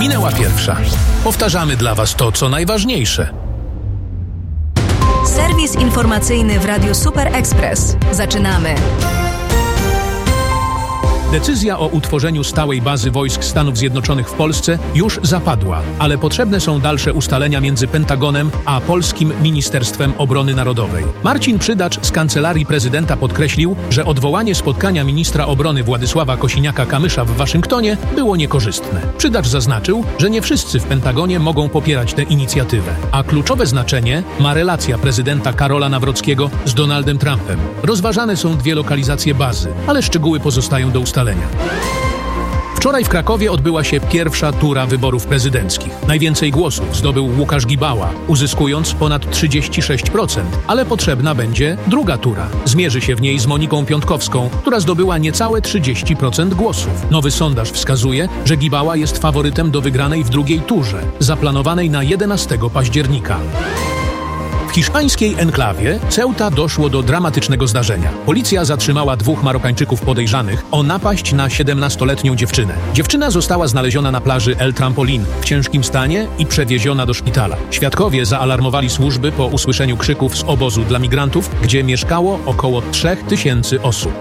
Minęła pierwsza. Powtarzamy dla Was to, co najważniejsze. Serwis informacyjny w Radiu Super Express. Zaczynamy. Decyzja o utworzeniu stałej bazy wojsk Stanów Zjednoczonych w Polsce już zapadła, ale potrzebne są dalsze ustalenia między Pentagonem a Polskim Ministerstwem Obrony Narodowej. Marcin Przydacz z Kancelarii Prezydenta podkreślił, że odwołanie spotkania ministra obrony Władysława Kosiniaka-Kamysza w Waszyngtonie było niekorzystne. Przydacz zaznaczył, że nie wszyscy w Pentagonie mogą popierać tę inicjatywę, a kluczowe znaczenie ma relacja prezydenta Karola Nawrockiego z Donaldem Trumpem. Rozważane są 2 lokalizacje bazy, ale szczegóły pozostają do ustalenia. Wczoraj w Krakowie odbyła się pierwsza tura wyborów prezydenckich. Najwięcej głosów zdobył Łukasz Gibała, uzyskując ponad 36%, ale potrzebna będzie druga tura. Zmierzy się w niej z Moniką Piątkowską, która zdobyła niecałe 30% głosów. Nowy sondaż wskazuje, że Gibała jest faworytem do wygranej w drugiej turze, zaplanowanej na 11 października. W hiszpańskiej enklawie Ceuta doszło do dramatycznego zdarzenia. Policja zatrzymała 2 Marokańczyków podejrzanych o napaść na 17-letnią dziewczynę. Dziewczyna została znaleziona na plaży El Trampolín w ciężkim stanie i przewieziona do szpitala. Świadkowie zaalarmowali służby po usłyszeniu krzyków z obozu dla migrantów, gdzie mieszkało około 3000 osób.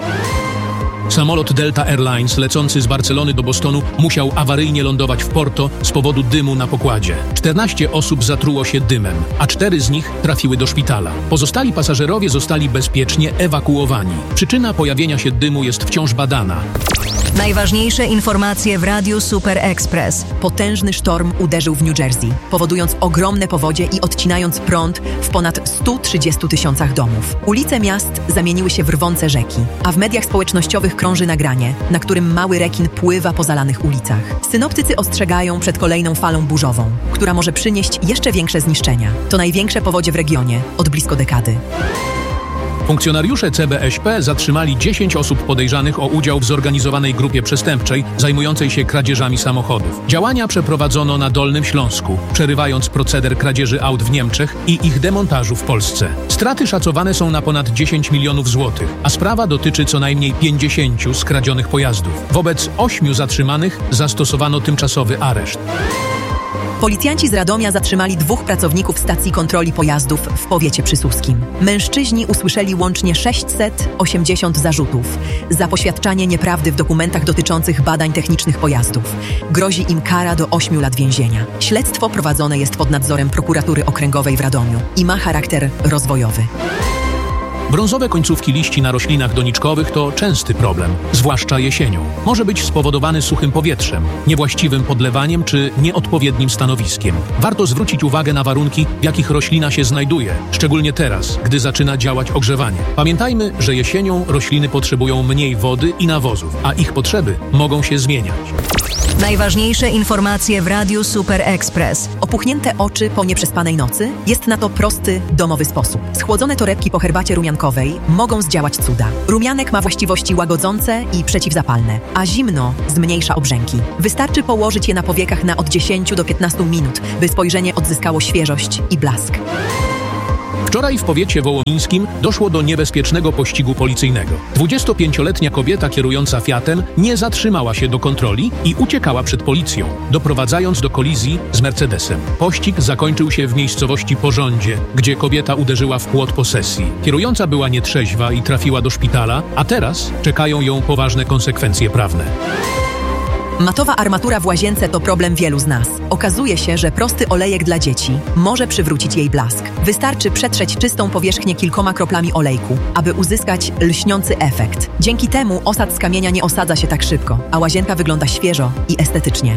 Samolot Delta Airlines lecący z Barcelony do Bostonu musiał awaryjnie lądować w Porto z powodu dymu na pokładzie. 14 osób zatruło się dymem, a 4 z nich trafiły do szpitala. Pozostali pasażerowie zostali bezpiecznie ewakuowani. Przyczyna pojawienia się dymu jest wciąż badana. Najważniejsze informacje w Radiu Super Express. Potężny sztorm uderzył w New Jersey, powodując ogromne powodzie i odcinając prąd w ponad 130 000 domów. Ulice miast zamieniły się w rwące rzeki, a w mediach społecznościowych krąży nagranie, na którym mały rekin pływa po zalanych ulicach. Synoptycy ostrzegają przed kolejną falą burzową, która może przynieść jeszcze większe zniszczenia. To największe powodzie w regionie od blisko dekady. Funkcjonariusze CBŚP zatrzymali 10 osób podejrzanych o udział w zorganizowanej grupie przestępczej zajmującej się kradzieżami samochodów. Działania przeprowadzono na Dolnym Śląsku, przerywając proceder kradzieży aut w Niemczech i ich demontażu w Polsce. Straty szacowane są na ponad 10 milionów złotych, a sprawa dotyczy co najmniej 50 skradzionych pojazdów. Wobec 8 zatrzymanych zastosowano tymczasowy areszt. Policjanci z Radomia zatrzymali 2 pracowników stacji kontroli pojazdów w powiecie przysłuskim. Mężczyźni usłyszeli łącznie 680 zarzutów za poświadczanie nieprawdy w dokumentach dotyczących badań technicznych pojazdów. Grozi im kara do 8 lat więzienia. Śledztwo prowadzone jest pod nadzorem Prokuratury Okręgowej w Radomiu i ma charakter rozwojowy. Brązowe końcówki liści na roślinach doniczkowych to częsty problem, zwłaszcza jesienią. Może być spowodowany suchym powietrzem, niewłaściwym podlewaniem czy nieodpowiednim stanowiskiem. Warto zwrócić uwagę na warunki, w jakich roślina się znajduje, szczególnie teraz, gdy zaczyna działać ogrzewanie. Pamiętajmy, że jesienią rośliny potrzebują mniej wody i nawozów, a ich potrzeby mogą się zmieniać. Najważniejsze informacje w Radiu Super Express. Opuchnięte oczy po nieprzespanej nocy? Jest na to prosty, domowy sposób. Schłodzone torebki po herbacie rumiankowej mogą zdziałać cuda. Rumianek ma właściwości łagodzące i przeciwzapalne, a zimno zmniejsza obrzęki. Wystarczy położyć je na powiekach na od 10 do 15 minut, by spojrzenie odzyskało świeżość i blask. Wczoraj w powiecie wołomińskim doszło do niebezpiecznego pościgu policyjnego. 25-letnia kobieta kierująca Fiatem nie zatrzymała się do kontroli i uciekała przed policją, doprowadzając do kolizji z Mercedesem. Pościg zakończył się w miejscowości Porządzie, gdzie kobieta uderzyła w płot posesji. Kierująca była nietrzeźwa i trafiła do szpitala, a teraz czekają ją poważne konsekwencje prawne. Matowa armatura w łazience to problem wielu z nas. Okazuje się, że prosty olejek dla dzieci może przywrócić jej blask. Wystarczy przetrzeć czystą powierzchnię kilkoma kroplami olejku, aby uzyskać lśniący efekt. Dzięki temu osad z kamienia nie osadza się tak szybko, a łazienka wygląda świeżo i estetycznie.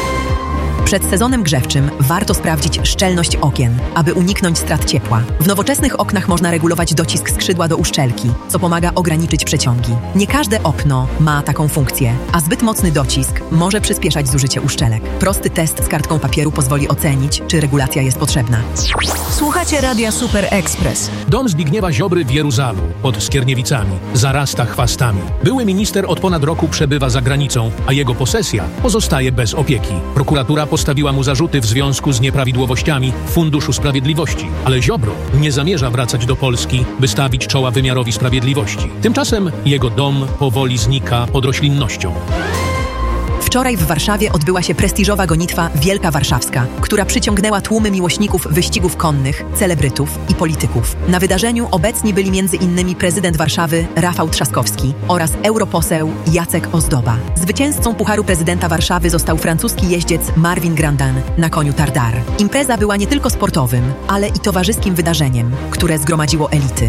Przed sezonem grzewczym warto sprawdzić szczelność okien, aby uniknąć strat ciepła. W nowoczesnych oknach można regulować docisk skrzydła do uszczelki, co pomaga ograniczyć przeciągi. Nie każde okno ma taką funkcję, a zbyt mocny docisk może przyspieszać zużycie uszczelek. Prosty test z kartką papieru pozwoli ocenić, czy regulacja jest potrzebna. Słuchacie Radia Super Express. Dom Zbigniewa Ziobry w Jeruzalu, pod Skierniewicami, zarasta chwastami. Były minister od ponad roku przebywa za granicą, a jego posesja pozostaje bez opieki. Prokuratura postawiła mu zarzuty w związku z nieprawidłowościami w Funduszu Sprawiedliwości, ale Ziobro nie zamierza wracać do Polski, by stawić czoła wymiarowi sprawiedliwości. Tymczasem jego dom powoli znika pod roślinnością. Wczoraj w Warszawie odbyła się prestiżowa gonitwa Wielka Warszawska, która przyciągnęła tłumy miłośników wyścigów konnych, celebrytów i polityków. Na wydarzeniu obecni byli m.in. prezydent Warszawy Rafał Trzaskowski oraz europoseł Jacek Ozdoba. Zwycięzcą Pucharu Prezydenta Warszawy został francuski jeździec Marvin Grandin na koniu Tardar. Impreza była nie tylko sportowym, ale i towarzyskim wydarzeniem, które zgromadziło elity.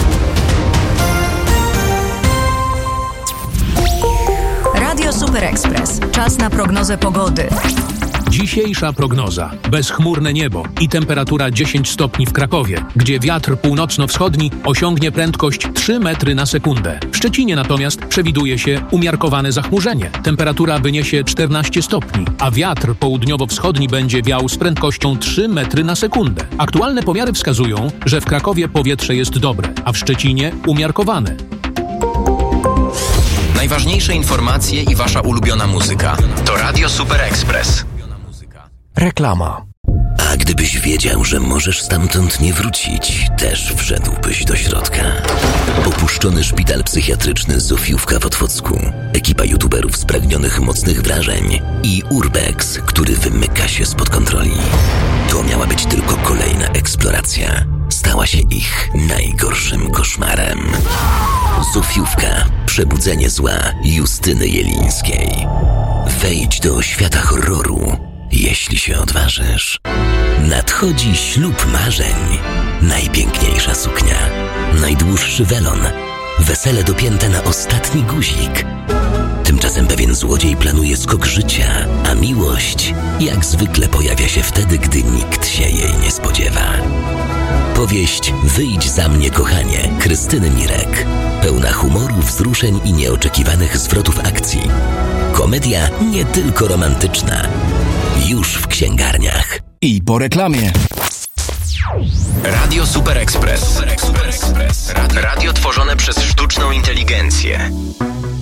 Radio Super Express. Czas na prognozę pogody. Dzisiejsza prognoza. Bezchmurne niebo i temperatura 10 stopni w Krakowie, gdzie wiatr północno-wschodni osiągnie prędkość 3 metry na sekundę. W Szczecinie natomiast przewiduje się umiarkowane zachmurzenie. Temperatura wyniesie 14 stopni, a wiatr południowo-wschodni będzie wiał z prędkością 3 metry na sekundę. Aktualne pomiary wskazują, że w Krakowie powietrze jest dobre, a w Szczecinie umiarkowane. Najważniejsze informacje i wasza ulubiona muzyka. To Radio Super Express. Reklama. A gdybyś wiedział, że możesz stamtąd nie wrócić, też wszedłbyś do środka. Opuszczony szpital psychiatryczny Zofiówka w Otwocku, ekipa youtuberów spragnionych mocnych wrażeń i Urbex, który wymyka się spod kontroli. To miała być tylko kolejna eksploracja. Stała się ich najgorszym koszmarem. Zofiówka. Przebudzenie zła Justyny Jelińskiej. Wejdź do świata horroru, jeśli się odważysz. Nadchodzi ślub marzeń. Najpiękniejsza suknia. Najdłuższy welon. Wesele dopięte na ostatni guzik. Tymczasem pewien złodziej planuje skok życia, a miłość jak zwykle pojawia się wtedy, gdy nikt się jej nie spodziewa. Powieść Wyjdź za mnie, kochanie Krystyny Mirek. Pełna humoru, wzruszeń i nieoczekiwanych zwrotów akcji. Komedia nie tylko romantyczna. Już w księgarniach. I po reklamie. Radio Super Express. Radio tworzone przez sztuczną inteligencję.